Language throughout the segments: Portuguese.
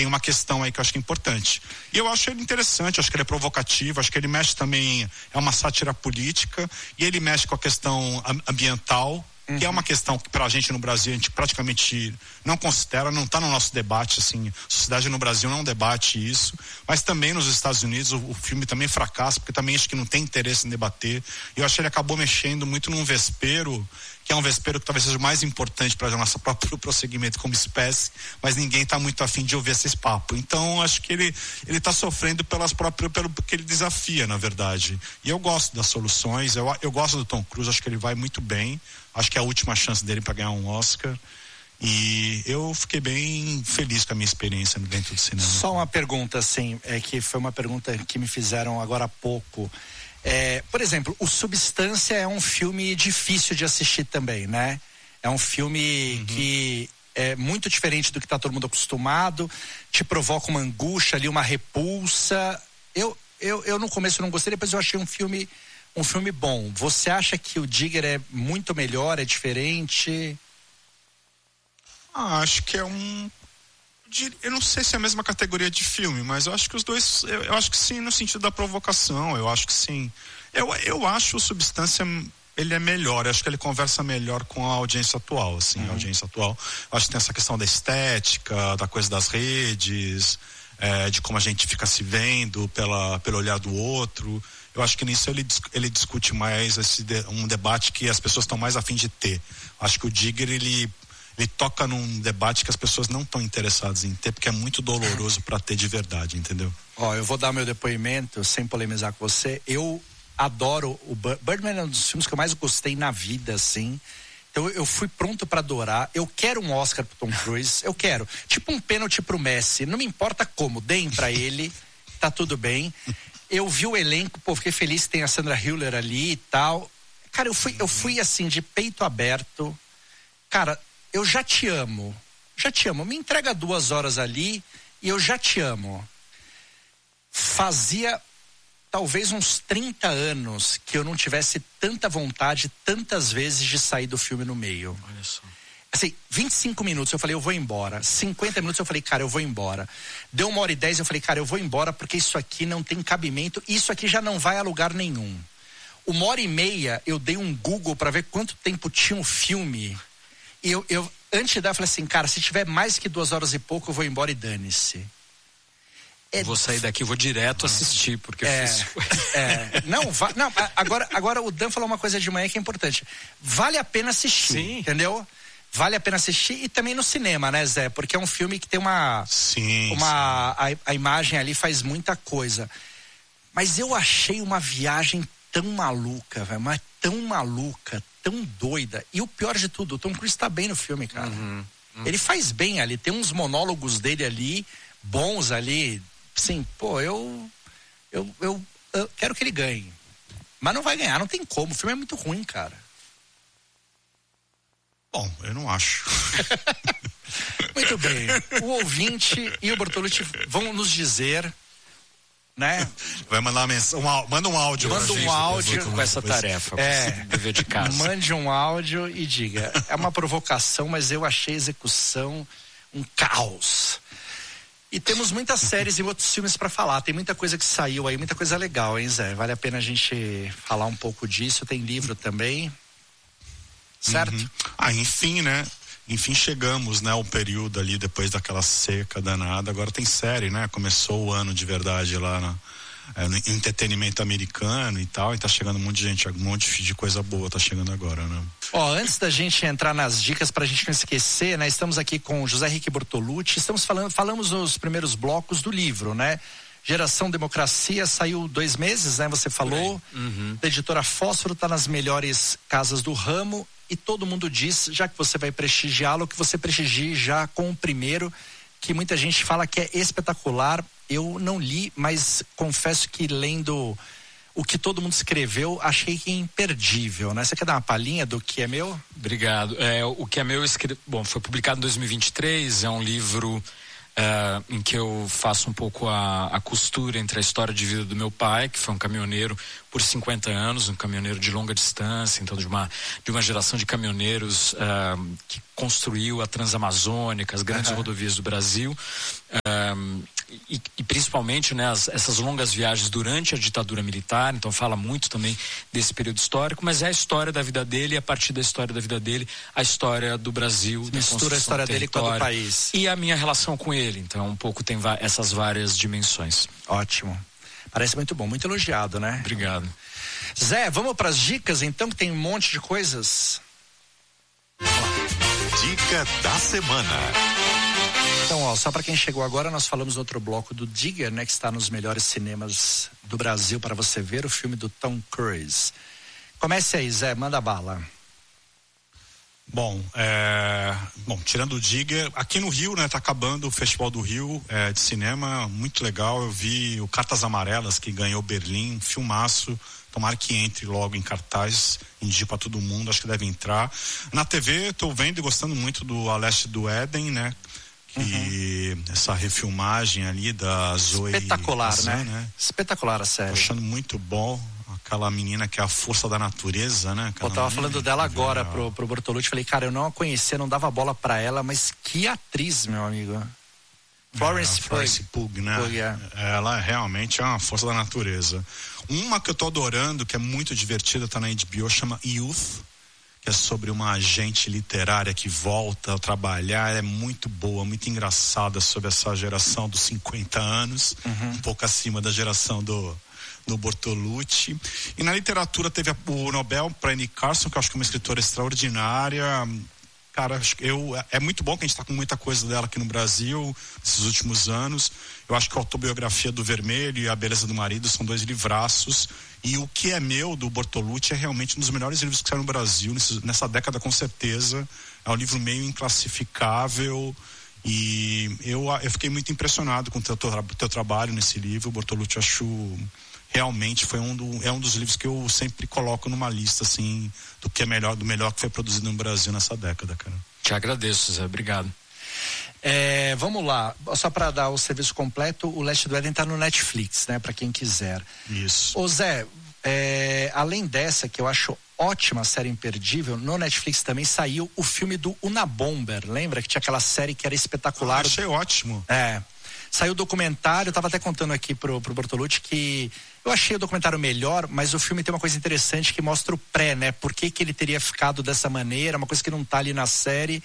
tem uma questão aí que eu acho que é importante. E eu acho ele interessante, acho que ele é provocativo, acho que ele mexe também, é uma sátira política, e ele mexe com a questão ambiental, que é uma questão que pra gente no Brasil a gente praticamente não considera, não tá no nosso debate, assim, a sociedade no Brasil não debate isso, mas também nos Estados Unidos o filme também fracassa, porque também acho que não tem interesse em debater, e eu acho que ele acabou mexendo muito num vespeiro, que é um vespeiro que talvez seja o mais importante para o nosso próprio prosseguimento como espécie, mas ninguém está muito afim de ouvir esses papos. Então, acho que ele está sofrendo pelo que ele desafia, na verdade. E eu gosto das soluções, eu gosto do Tom Cruise, acho que ele vai muito bem, acho que é a última chance dele para ganhar um Oscar. E eu fiquei bem feliz com a minha experiência dentro do cinema. Só uma pergunta, assim, que foi uma pergunta que me fizeram agora há pouco. Por exemplo, o Substância é um filme difícil de assistir também, né? É um filme que é muito diferente do que está todo mundo acostumado, te provoca uma angústia ali, uma repulsa. Eu no começo não gostei, depois eu achei um filme bom. Você acha que o Digger é muito melhor, é diferente? Acho que é eu não sei se é a mesma categoria de filme, mas eu acho que os dois, eu acho que sim, no sentido da provocação, eu acho que sim. Eu acho o Substância, ele é melhor, eu acho que ele conversa melhor com a audiência atual, assim, a audiência atual. Eu acho que tem essa questão da estética, da coisa das redes, de como a gente fica se vendo pelo olhar do outro. Eu acho que nisso ele discute mais um debate que as pessoas estão mais a fim de ter. Acho que o Digger, ele toca num debate que as pessoas não estão interessadas em ter, porque é muito doloroso para ter de verdade, entendeu? Eu vou dar meu depoimento, sem polemizar com você. Eu adoro o Birdman, é um dos filmes que eu mais gostei na vida, assim. Então eu fui pronto para adorar. Eu quero um Oscar pro Tom Cruise, eu quero. Tipo um pênalti pro Messi, não me importa como, deem para ele, tá tudo bem. Eu vi o elenco, fiquei feliz que tem a Sandra Hüller ali e tal. Cara, eu fui assim, de peito aberto. Cara, eu já te amo, me entrega 2 horas ali e eu já te amo. Fazia talvez uns 30 anos que eu não tivesse tanta vontade, tantas vezes de sair do filme no meio. Olha só. Assim, 25 minutos eu falei, eu vou embora. 50 minutos eu falei, cara, eu vou embora. Deu 1h10, eu falei, cara, eu vou embora porque isso aqui não tem cabimento, isso aqui já não vai a lugar nenhum. 1h30 eu dei um Google para ver quanto tempo tinha um filme. E eu antes de dar, eu falei assim, cara, se tiver mais que 2 horas e pouco, eu vou embora e dane-se. Vou sair daqui, vou direto assistir, porque agora o Dan falou uma coisa de manhã que é importante. Vale a pena assistir, sim, entendeu? Vale a pena assistir e também no cinema, né, Zé? Porque é um filme que tem a imagem ali faz muita coisa. Mas eu achei uma viagem tão maluca, velho, mas tão maluca, tão doida. E o pior de tudo, o Tom Cruise tá bem no filme, cara. Ele faz bem ali, tem uns monólogos dele ali, bons ali. Sim, eu quero que ele ganhe. Mas não vai ganhar, não tem como, o filme é muito ruim, cara. Bom, eu não acho. Muito bem, o ouvinte e o Bortolucci vão nos dizer, né? Vai mandar manda um áudio. Manda um áudio com essa tarefa, dever de casa. Mande um áudio e diga, é uma provocação, mas eu achei a execução um caos. E temos muitas séries e outros filmes para falar, tem muita coisa que saiu aí, muita coisa legal, hein, Zé? Vale a pena a gente falar um pouco disso, tem livro também, certo? Enfim, né? Enfim, chegamos, né, ao período ali depois daquela seca danada. Agora tem série, né? Começou o ano de verdade lá no entretenimento americano e tal, e tá chegando um monte de gente, um monte de coisa boa tá chegando agora, né? Antes da gente entrar nas dicas, pra gente não esquecer, né? Estamos aqui com o José Henrique Bortolucci, falamos nos primeiros blocos do livro, né? Geração Democracia, saiu 2 meses, né? Você falou, da editora Fósforo, tá nas melhores casas do ramo, e todo mundo diz, já que você vai prestigiá-lo, que você prestigie já com o primeiro, que muita gente fala que é espetacular. Eu não li, mas confesso que lendo o que todo mundo escreveu, achei que é imperdível, né? Você quer dar uma palhinha do Que é Meu? Obrigado. O Que é Meu foi publicado em 2023, é um livro em que eu faço um pouco a costura entre a história de vida do meu pai, que foi um caminhoneiro por 50 anos, um caminhoneiro de longa distância, então de uma geração de caminhoneiros que construiu a Transamazônica, as grandes rodovias do Brasil, e principalmente, né, essas longas viagens durante a ditadura militar. Então fala muito também desse período histórico, mas é a história da vida dele, e a partir da história da vida dele, a história do Brasil, mistura a história dele com a do país e a minha relação com ele. Então um pouco tem essas várias dimensões. Ótimo, parece muito bom, muito elogiado, né? Obrigado. Zé, vamos para as dicas então, que tem um monte de coisas. Dica da semana. Então, ó, só para quem chegou agora, nós falamos no outro bloco do Digger, né, que está nos melhores cinemas do Brasil para você ver, o filme do Tom Cruise. Comece aí, Zé, manda bala. Bom, tirando o Digger, aqui no Rio, né, tá acabando o Festival do Rio de cinema, muito legal. Eu vi o Cartas Amarelas, que ganhou Berlim, filmaço. Tomara que entre logo em cartaz, indico para todo mundo, acho que deve entrar. Na TV, tô vendo e gostando muito do A Leste do Éden, né? Que essa refilmagem ali da Zoe. Espetacular, né? Espetacular a série. Tô achando muito bom. Aquela menina que é a força da natureza, né? Eu tava falando dela agora pro Bortolucci, falei, cara, eu não a conhecia, não dava bola pra ela, mas que atriz, meu amigo. Florence Pugh, né? Ela realmente é uma força da natureza. Uma que eu tô adorando, que é muito divertida, tá na HBO, chama Youth, que é sobre uma agente literária que volta a trabalhar. É muito boa, muito engraçada, sobre essa geração dos 50 anos, um pouco acima da geração do Bortolucci. E na literatura teve o Nobel para Anne Carson, que eu acho que é uma escritora extraordinária. Cara, é muito bom que a gente está com muita coisa dela aqui no Brasil nesses últimos anos. Eu acho que a Autobiografia do Vermelho e A Beleza do Marido são 2 livraços. E O Que é Meu, do Bortolucci, é realmente um dos melhores livros que saíram no Brasil nessa década, com certeza. É um livro meio inclassificável. E eu fiquei muito impressionado com o teu trabalho nesse livro. O Bortolucci, acho, realmente foi um dos livros que eu sempre coloco numa lista, assim, do melhor que foi produzido no Brasil nessa década, cara. Te agradeço, Zé, obrigado. Vamos lá, só para dar o serviço completo, o Leste do Éden tá no Netflix, né, para quem quiser. Isso. Ô Zé, além dessa, que eu acho ótima, série imperdível, no Netflix também saiu o filme do Unabomber, lembra que tinha aquela série que era espetacular? Achei ótimo. Saiu o documentário, eu tava até contando aqui pro Bortolucci que eu achei o documentário melhor, mas o filme tem uma coisa interessante que mostra o pré, né? Por que ele teria ficado dessa maneira, uma coisa que não tá ali na série.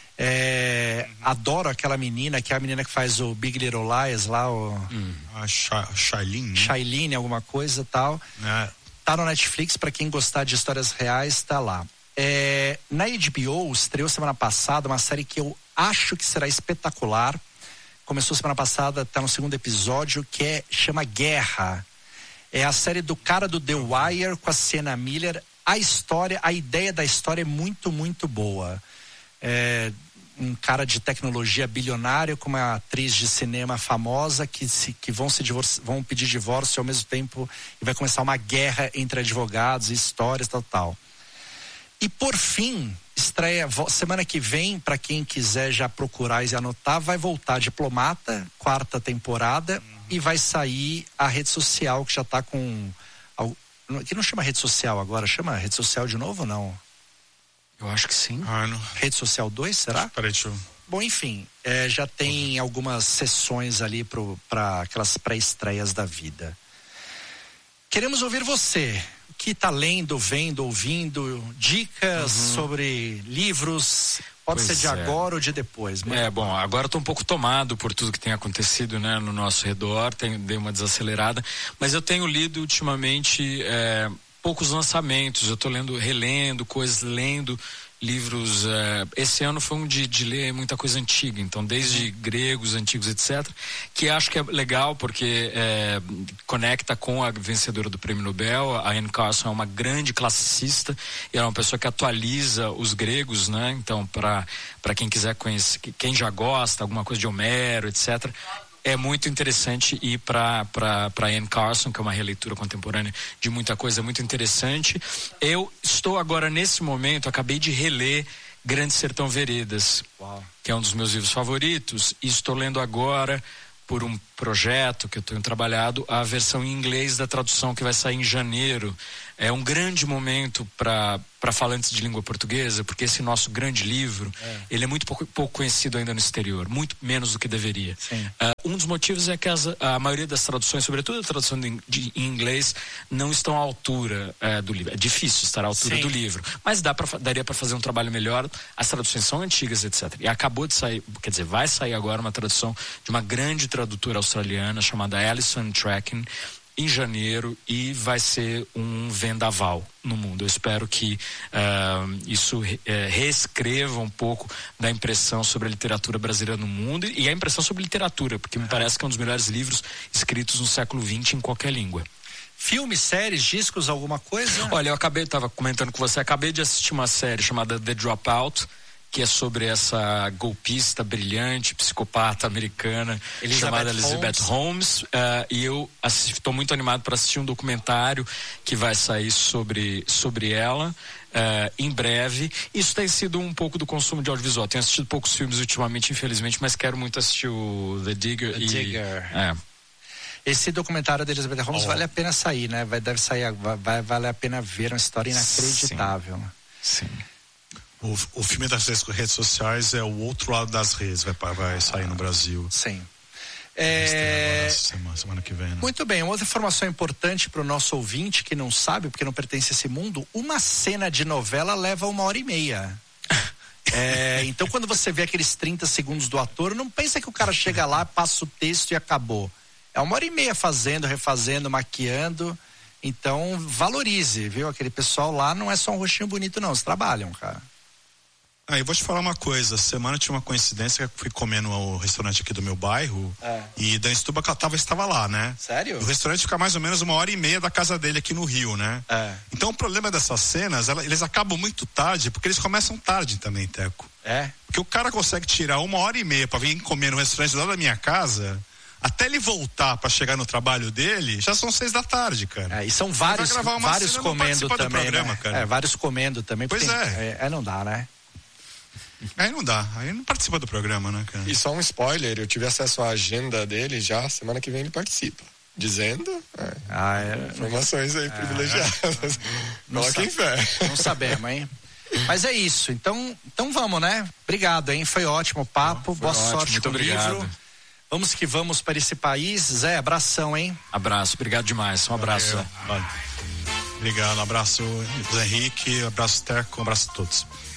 Adoro aquela menina, que é a menina que faz o Big Little Lies lá, a Shailene. Shailene, alguma coisa e tal. Tá no Netflix, pra quem gostar de histórias reais, tá lá. Na HBO, estreou semana passada uma série que eu acho que será espetacular. Começou semana passada, tá no 2º episódio, que chama Guerra. É a série do cara do The Wire com a Sienna Miller. A ideia da história é muito, muito boa. Um cara de tecnologia bilionário com uma atriz de cinema famosa que vão pedir divórcio ao mesmo tempo, e vai começar uma guerra entre advogados e histórias, tal. E por fim, estreia semana que vem, para quem quiser já procurar e anotar, vai voltar Diplomata, 4ª temporada, e vai sair a Rede Social, que já tá com... Que não chama Rede Social agora, chama Rede Social de novo ou não? Eu acho que sim. Rede Social 2, será? Peraí, deixa eu... Bom, enfim, já tem algumas sessões ali para aquelas pré-estreias da vida. Queremos ouvir você, que está lendo, vendo, ouvindo, dicas sobre livros, pode ser de agora ou de depois. Mas... Bom, agora estou um pouco tomado por tudo que tem acontecido, né, no nosso redor, dei uma desacelerada, mas eu tenho lido ultimamente poucos lançamentos, eu estou relendo coisas, lendo livros. Esse ano foi um de ler muita coisa antiga, então desde gregos, antigos, etc., que acho que é legal porque conecta com a vencedora do Prêmio Nobel. A Anne Carson é uma grande classicista e é uma pessoa que atualiza os gregos, né? Então, para quem quiser conhecer, quem já gosta, alguma coisa de Homero, etc., é muito interessante ir para Anne Carson, que é uma releitura contemporânea de muita coisa muito interessante. Eu estou agora, nesse momento, acabei de reler Grande Sertão Veredas, que é um dos meus livros favoritos, e estou lendo agora, por um projeto que eu tenho trabalhado, a versão em inglês da tradução que vai sair em janeiro. É um grande momento para falantes de língua portuguesa, porque esse nosso grande livro, ele é muito pouco conhecido ainda no exterior, muito menos do que deveria. Um dos motivos é que a maioria das traduções, sobretudo a tradução em inglês, não estão à altura do livro. É difícil estar à altura do livro, mas daria para fazer um trabalho melhor. As traduções são antigas, etc. E acabou de sair, quer dizer, vai sair agora uma tradução de uma grande tradutora australiana chamada Alison Tracking, em janeiro, e vai ser um vendaval no mundo. Eu espero que isso reescreva um pouco da impressão sobre a literatura brasileira no mundo e a impressão sobre literatura, porque me parece que é um dos melhores livros escritos no século XX em qualquer língua. Filmes, séries, discos, alguma coisa? Olha, estava comentando com você, acabei de assistir uma série chamada The Dropout, que é sobre essa golpista brilhante, psicopata americana, chamada Elizabeth Holmes. E eu estou muito animado para assistir um documentário que vai sair sobre ela em breve. Isso tem sido um pouco do consumo de audiovisual. Tenho assistido poucos filmes ultimamente, infelizmente, mas quero muito assistir o The Digger. Esse documentário da Elizabeth Holmes vale a pena sair, né? Deve sair, vale a pena ver, uma história inacreditável. Sim. O filme das redes sociais é o outro lado das redes, vai sair no Brasil. Sim. Semana que vem, né? Muito bem, uma outra informação importante para o nosso ouvinte que não sabe, porque não pertence a esse mundo: uma cena de novela leva 1h30. Então quando você vê aqueles 30 segundos do ator, não pensa que o cara chega lá, passa o texto e acabou. É 1h30 fazendo, refazendo, maquiando. Então valorize, viu? Aquele pessoal lá não é só um rostinho bonito não, eles trabalham, cara. Eu vou te falar uma coisa, semana tinha uma coincidência que eu fui comer no restaurante aqui do meu bairro e Dan Stuba estava lá, né? Sério? O restaurante fica mais ou menos 1h30 da casa dele aqui no Rio, né? Então o problema dessas cenas, eles acabam muito tarde, porque eles começam tarde também, Teco. Porque o cara consegue tirar 1h30 para vir comer no restaurante lá da minha casa, até ele voltar para chegar no trabalho dele, já são 6 da tarde, cara. E são vários comendo também, programa, né? Cara. Vários comendo também. Pois não dá, né? Aí não dá, aí não participa do programa, né, cara? E só um spoiler, eu tive acesso à agenda dele já, semana que vem ele participa. Dizendo informações aí privilegiadas. Coloquem fé. Não sabemos, hein? Mas é isso, então vamos, né? Obrigado, hein? Foi ótimo o papo, boa sorte muito com o livro. Vamos que vamos para esse país. Zé, abração, hein? Abraço, obrigado demais, um abraço. Obrigado, abraço Zé Henrique, abraço Teco, abraço a todos.